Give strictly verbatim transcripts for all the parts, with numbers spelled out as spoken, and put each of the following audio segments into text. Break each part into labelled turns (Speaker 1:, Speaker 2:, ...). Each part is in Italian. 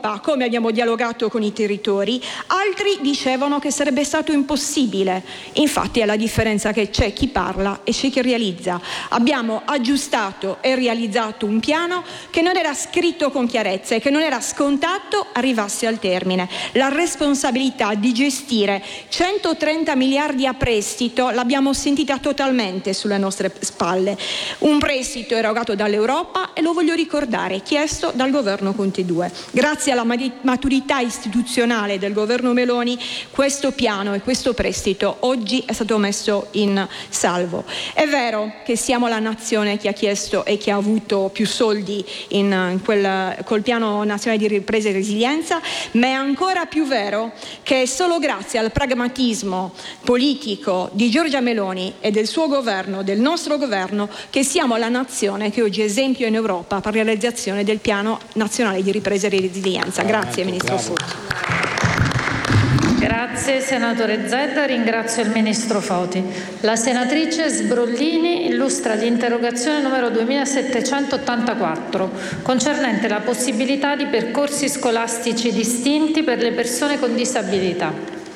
Speaker 1: Europa, come abbiamo dialogato con i territori, altri dicevano che sarebbe stato impossibile. Infatti è la differenza che c'è chi parla e c'è chi realizza. Abbiamo aggiustato e realizzato un piano che non era scritto con chiarezza e che non era scontato arrivasse al termine. La responsabilità di gestire centotrenta miliardi a prestito l'abbiamo sentita totalmente sulle nostre spalle. Un prestito erogato dall'Europa e lo voglio ricordare, chiesto dal governo Conte due. Grazie alla maturità istituzionale del governo Meloni, questo piano e questo prestito oggi è stato messo in salvo. È vero che siamo la nazione che ha chiesto e che ha avuto più soldi in, in quel, col piano nazionale di ripresa e resilienza, ma è ancora più vero che è solo grazie al pragmatismo politico di Giorgia Meloni e del suo governo, del nostro governo, che siamo la nazione che oggi è esempio in Europa per la realizzazione del piano nazionale di ripresa e resilienza. Grazie Ministro Foti.
Speaker 2: Grazie senatore Zedda, ringrazio il Ministro Foti. La senatrice Sbrollini illustra l'interrogazione numero duemilasettecentottantaquattro concernente la possibilità di percorsi scolastici distinti per le persone con disabilità.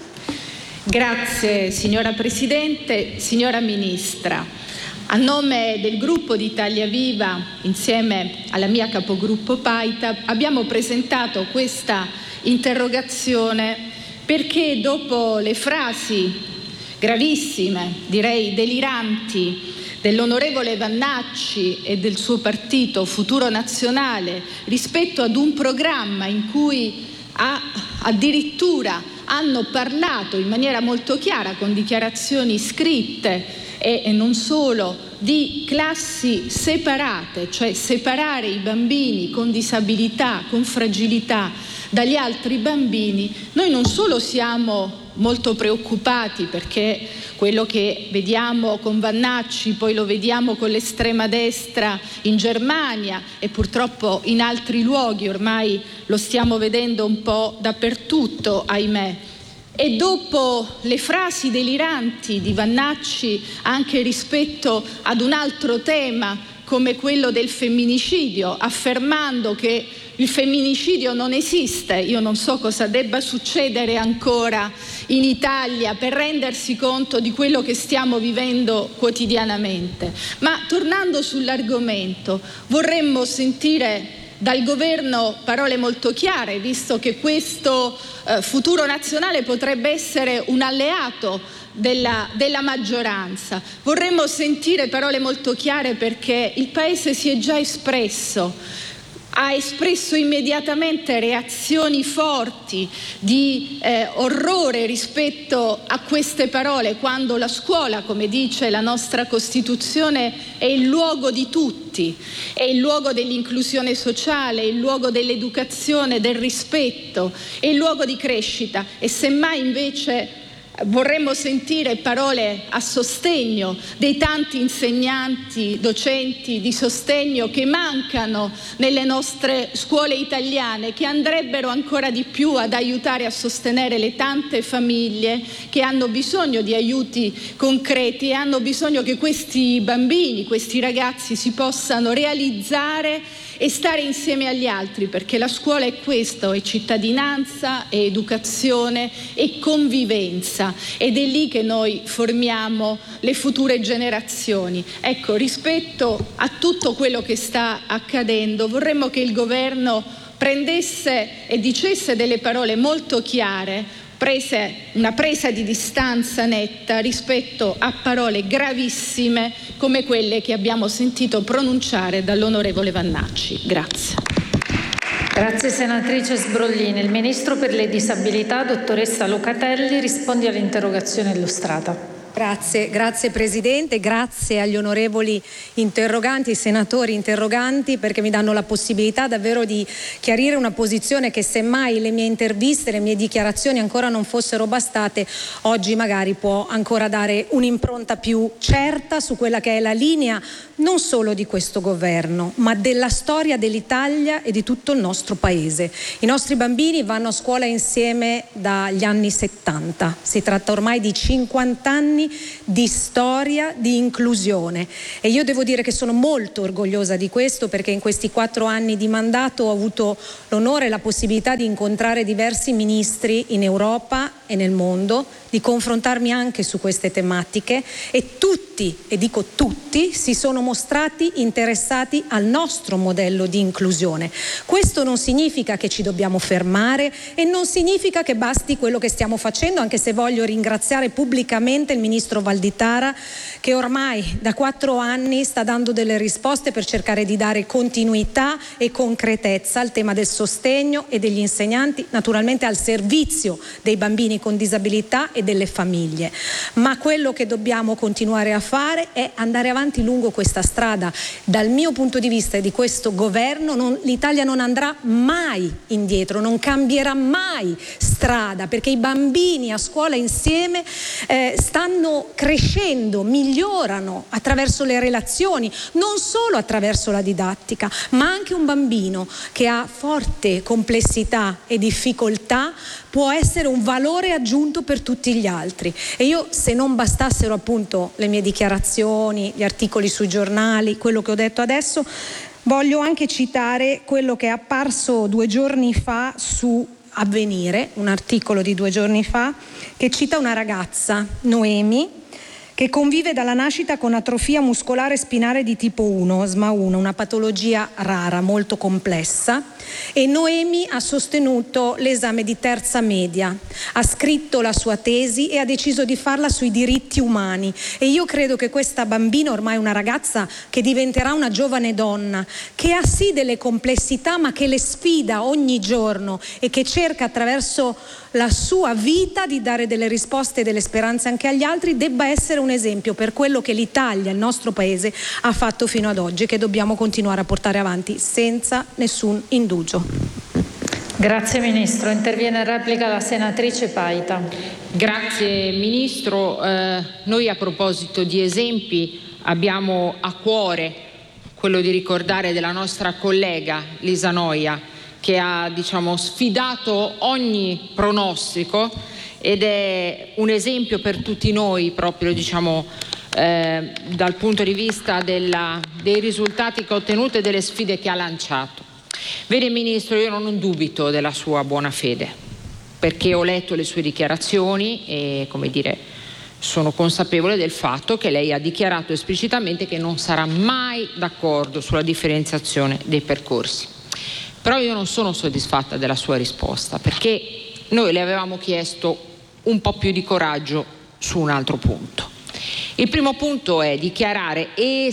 Speaker 3: Grazie signora Presidente, signora Ministra. A nome del gruppo di Italia Viva, insieme alla mia capogruppo Paita, abbiamo presentato questa interrogazione perché dopo le frasi gravissime, direi deliranti, dell'onorevole Vannacci e del suo partito Futuro Nazionale rispetto ad un programma in cui ha addirittura hanno parlato in maniera molto chiara, con dichiarazioni scritte e, e non solo, di classi separate, cioè separare i bambini con disabilità, con fragilità dagli altri bambini, noi non solo siamo molto preoccupati perché quello che vediamo con Vannacci, poi lo vediamo con l'estrema destra in Germania e purtroppo in altri luoghi, ormai lo stiamo vedendo un po' dappertutto, ahimè. E dopo le frasi deliranti di Vannacci anche rispetto ad un altro tema come quello del femminicidio, affermando che il femminicidio non esiste, io non so cosa debba succedere ancora in Italia per rendersi conto di quello che stiamo vivendo quotidianamente. Ma tornando sull'argomento, vorremmo sentire dal governo parole molto chiare, visto che questo eh, Futuro Nazionale potrebbe essere un alleato della, della maggioranza. Vorremmo sentire parole molto chiare perché il Paese si è già espresso, ha espresso immediatamente reazioni forti di eh, orrore rispetto a queste parole, quando la scuola, come dice la nostra Costituzione, è il luogo di tutti, è il luogo dell'inclusione sociale, è il luogo dell'educazione, del rispetto, è il luogo di crescita. E semmai invece vorremmo sentire parole a sostegno dei tanti insegnanti, docenti di sostegno che mancano nelle nostre scuole italiane, che andrebbero ancora di più ad aiutare a sostenere le tante famiglie che hanno bisogno di aiuti concreti e hanno bisogno che questi bambini, questi ragazzi si possano realizzare e stare insieme agli altri, perché la scuola è questo, è cittadinanza, è educazione, è convivenza, ed è lì che noi formiamo le future generazioni. Ecco, rispetto a tutto quello che sta accadendo, vorremmo che il governo prendesse e dicesse delle parole molto chiare, prese una presa di distanza netta rispetto a parole gravissime come quelle che abbiamo sentito pronunciare dall'onorevole Vannacci. Grazie.
Speaker 2: Grazie senatrice Sbrollini. Il Ministro per le Disabilità, dottoressa Locatelli, risponde all'interrogazione illustrata.
Speaker 4: Grazie, grazie Presidente, grazie agli onorevoli interroganti, senatori interroganti, perché mi danno la possibilità davvero di chiarire una posizione che, semmai le mie interviste, le mie dichiarazioni ancora non fossero bastate, oggi magari può ancora dare un'impronta più certa su quella che è la linea non solo di questo governo, ma della storia dell'Italia e di tutto il nostro Paese. I nostri bambini vanno a scuola insieme dagli anni settanta, si tratta ormai di cinquanta anni anni di storia di inclusione e io devo dire che sono molto orgogliosa di questo, perché in questi quattro anni di mandato ho avuto l'onore e la possibilità di incontrare diversi ministri in Europa e nel mondo, di confrontarmi anche su queste tematiche e tutti, e dico tutti, si sono mostrati interessati al nostro modello di inclusione. Questo non significa che ci dobbiamo fermare e non significa che basti quello che stiamo facendo, anche se voglio ringraziare pubblicamente il ministro Valditara, che ormai da quattro anni sta dando delle risposte per cercare di dare continuità e concretezza al tema del sostegno e degli insegnanti, naturalmente al servizio dei bambini con disabilità e delle famiglie. Ma quello che dobbiamo continuare a fare è andare avanti lungo questa strada. Dal mio punto di vista e di questo governo, non, l'Italia non andrà mai indietro, non cambierà mai strada, perché i bambini a scuola insieme eh, stanno crescendo, migliorano attraverso le relazioni, non solo attraverso la didattica, ma anche un bambino che ha forte complessità e difficoltà può essere un valore aggiunto per tutti gli altri. E io, se non bastassero appunto le mie dichiarazioni, gli articoli sui giornali, quello che ho detto adesso, voglio anche citare quello che è apparso due giorni fa su Avvenire, un articolo di due giorni fa che cita una ragazza, Noemi, che convive dalla nascita con atrofia muscolare spinale di tipo uno, S M A uno, una patologia rara, molto complessa, e Noemi ha sostenuto l'esame di terza media, ha scritto la sua tesi e ha deciso di farla sui diritti umani. E io credo che questa bambina, ormai una ragazza che diventerà una giovane donna, che ha sì delle complessità ma che le sfida ogni giorno e che cerca attraverso la sua vita di dare delle risposte e delle speranze anche agli altri, debba essere un esempio per quello che l'Italia, il nostro paese, ha fatto fino ad oggi, che dobbiamo continuare a portare avanti senza nessun indugio.
Speaker 2: Grazie Ministro. Interviene in replica la senatrice Paita.
Speaker 5: Grazie Ministro. Eh, noi a proposito di esempi abbiamo a cuore quello di ricordare della nostra collega Lisa Noia, che ha diciamo sfidato ogni pronostico ed è un esempio per tutti noi proprio diciamo eh, dal punto di vista della, dei risultati che ha ottenuto e delle sfide che ha lanciato. Vede Ministro, io non dubito della sua buona fede, perché ho letto le sue dichiarazioni e, come dire, sono consapevole del fatto che lei ha dichiarato esplicitamente che non sarà mai d'accordo sulla differenziazione dei percorsi. Però io non sono soddisfatta della sua risposta, perché noi le avevamo chiesto un po' più di coraggio su un altro punto. Il primo punto è dichiarare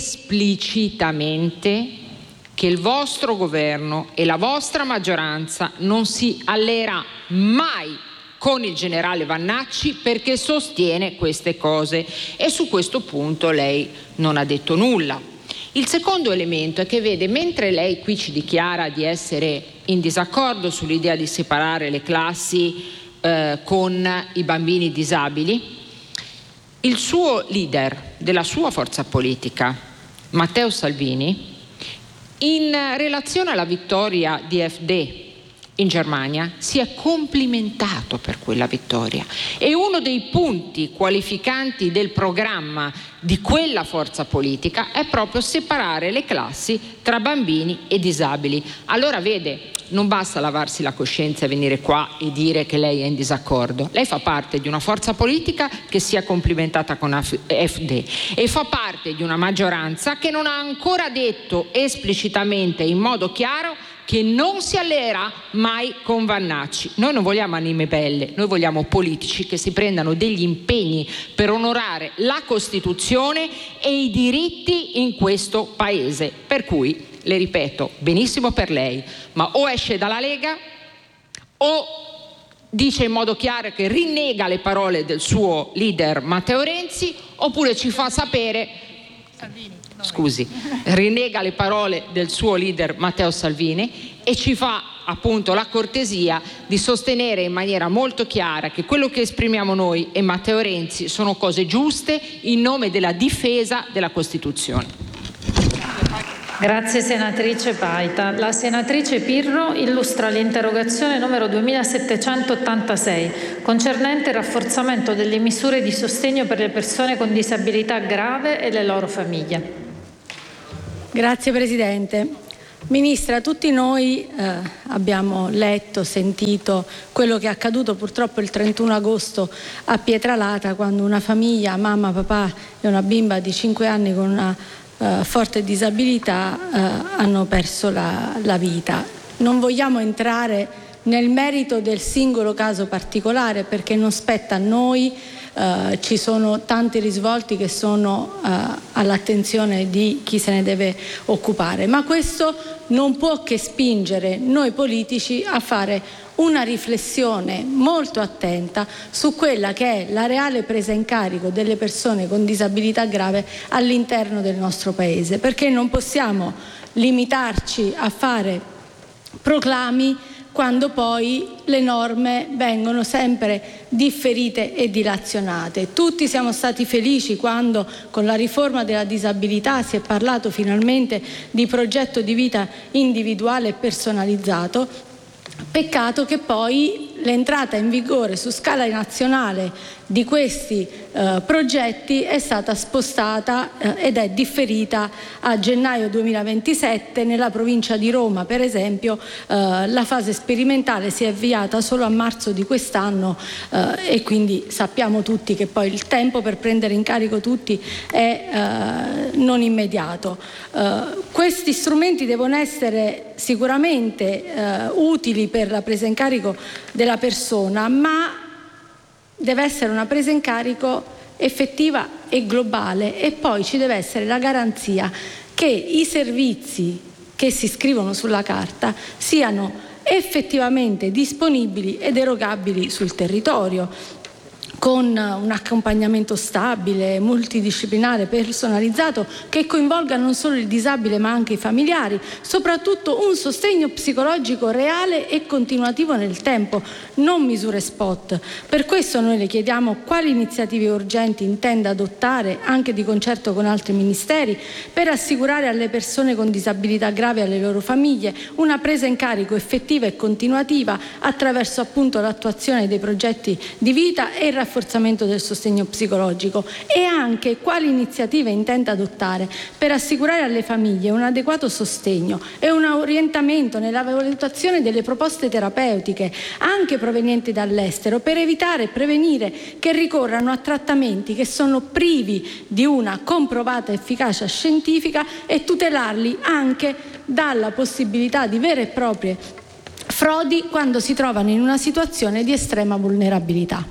Speaker 5: esplicitamente che il vostro governo e la vostra maggioranza non si alleerà mai con il generale Vannacci perché sostiene queste cose, e su questo punto lei non ha detto nulla. Il secondo elemento è che, vede, mentre lei qui ci dichiara di essere in disaccordo sull'idea di separare le classi eh, con i bambini disabili, il suo leader della sua forza politica, Matteo Salvini, in relazione alla vittoria di A F D in Germania, si è complimentato per quella vittoria, e uno dei punti qualificanti del programma di quella forza politica è proprio separare le classi tra bambini e disabili. Allora, vede, non basta lavarsi la coscienza e venire qua e dire che lei è in disaccordo. Lei fa parte di una forza politica che si è complimentata con A F D e fa parte di una maggioranza che non ha ancora detto esplicitamente in modo chiaro che non si alleerà mai con Vannacci. Noi non vogliamo anime belle, noi vogliamo politici che si prendano degli impegni per onorare la Costituzione e i diritti in questo Paese. Per cui, le ripeto, benissimo per lei, ma o esce dalla Lega o dice in modo chiaro che rinnega le parole del suo leader Matteo Renzi, oppure ci fa sapere Salvini. Scusi, rinnega le parole del suo leader Matteo Salvini e ci fa appunto la cortesia di sostenere in maniera molto chiara che quello che esprimiamo noi e Matteo Renzi sono cose giuste in nome della difesa della Costituzione.
Speaker 2: Grazie senatrice Paita. La senatrice Pirro illustra l'interrogazione numero duemilasettecentottantasei concernente il rafforzamento delle misure di sostegno per le persone con disabilità grave e le loro famiglie.
Speaker 4: Grazie Presidente. Ministra, tutti noi eh, abbiamo letto, sentito quello che è accaduto purtroppo il trentuno agosto a Pietralata, quando una famiglia, mamma, papà e una bimba di cinque anni con una Uh, forte disabilità uh, hanno perso la, la vita. Non vogliamo entrare nel merito del singolo caso particolare perché non spetta a noi, uh, ci sono tanti risvolti che sono uh, all'attenzione di chi se ne deve occupare, ma questo non può che spingere noi politici a fare una riflessione molto attenta su quella che è la reale presa in carico delle persone con disabilità grave all'interno del nostro Paese, perché non possiamo limitarci a fare proclami quando poi le norme vengono sempre differite e dilazionate. Tutti siamo stati felici quando con la riforma della disabilità si è parlato finalmente di progetto di vita individuale e personalizzato. Peccato che poi l'entrata in vigore su scala nazionale di questi eh, progetti è stata spostata eh, ed è differita a gennaio duemilaventisette. Nella provincia di Roma, per esempio, eh, la fase sperimentale si è avviata solo a marzo di quest'anno eh, e quindi sappiamo tutti che poi il tempo per prendere in carico tutti è eh, non immediato. Eh, questi strumenti devono essere sicuramente eh, utili per la presa in carico della persona, ma deve essere una presa in carico effettiva e globale, e poi ci deve essere la garanzia che i servizi che si scrivono sulla carta siano effettivamente disponibili ed erogabili sul territorio, con un accompagnamento stabile, multidisciplinare, personalizzato, che coinvolga non solo il disabile ma anche i familiari, soprattutto un sostegno psicologico reale e continuativo nel tempo, non misure spot. Per questo noi le chiediamo quali iniziative urgenti intenda adottare, anche di concerto con altri ministeri, per assicurare alle persone con disabilità grave e alle loro famiglie una presa in carico effettiva e continuativa attraverso appunto l'attuazione dei progetti di vita e il rafforzamento del sostegno psicologico, e anche quali iniziative intenda adottare per assicurare alle famiglie un adeguato sostegno e un orientamento nella valutazione delle proposte terapeutiche anche provenienti dall'estero, per evitare e prevenire che ricorrano a trattamenti che sono privi di una comprovata efficacia scientifica e tutelarli anche dalla possibilità di vere e proprie frodi quando si trovano in una situazione di estrema vulnerabilità.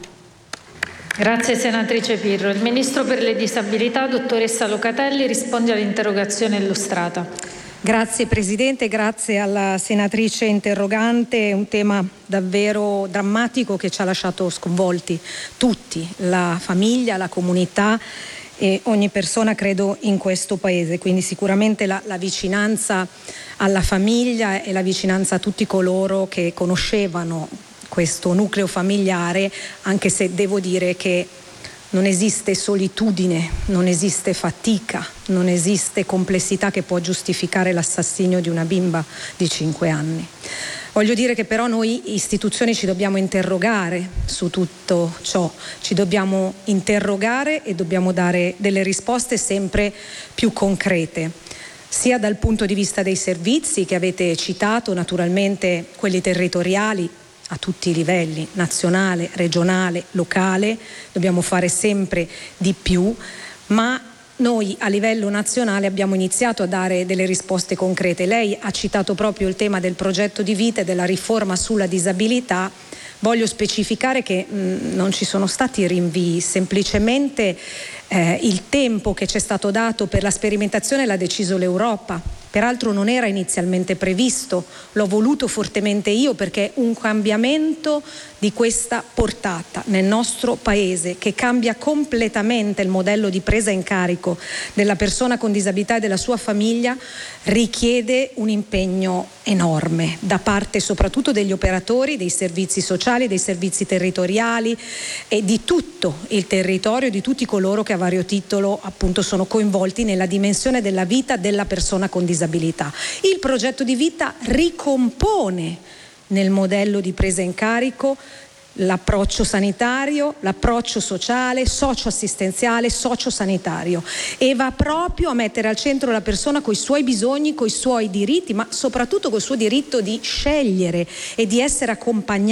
Speaker 2: Grazie senatrice Pirro. Il Ministro per le Disabilità, dottoressa Locatelli, risponde all'interrogazione illustrata.
Speaker 6: Grazie Presidente, grazie alla senatrice interrogante. È un tema davvero drammatico che ci ha lasciato sconvolti tutti, la famiglia, la comunità e ogni persona, credo, in questo Paese. Quindi sicuramente la, la vicinanza alla famiglia e la vicinanza a tutti coloro che conoscevano questo nucleo familiare, anche se devo dire che non esiste solitudine, non esiste fatica, non esiste complessità che può giustificare l'assassinio di una bimba di cinque anni. Voglio dire che però noi istituzioni ci dobbiamo interrogare su tutto ciò, ci dobbiamo interrogare e dobbiamo dare delle risposte sempre più concrete, sia dal punto di vista dei servizi che avete citato, naturalmente quelli territoriali, a tutti i livelli, nazionale, regionale, locale, dobbiamo fare sempre di più, ma noi a livello nazionale abbiamo iniziato a dare delle risposte concrete. Lei ha citato proprio il tema del progetto di vita e della riforma sulla disabilità. Voglio specificare che mh, non ci sono stati rinvii, semplicemente eh, il tempo che ci è stato dato per la sperimentazione l'ha deciso l'Europa. Peraltro non era inizialmente previsto, l'ho voluto fortemente io perché un cambiamento di questa portata nel nostro Paese, che cambia completamente il modello di presa in carico della persona con disabilità e della sua famiglia, richiede un impegno enorme da parte soprattutto degli operatori, dei servizi sociali, dei servizi territoriali e di tutto il territorio, di tutti coloro che a vario titolo appunto sono coinvolti nella dimensione della vita della persona con disabilità.
Speaker 4: disabilità. Il progetto di vita ricompone nel modello di presa in carico l'approccio sanitario, l'approccio sociale, socioassistenziale, sociosanitario, e va proprio a mettere al centro la persona con i suoi bisogni, con i suoi diritti, ma soprattutto col suo diritto di scegliere e di essere accompagnata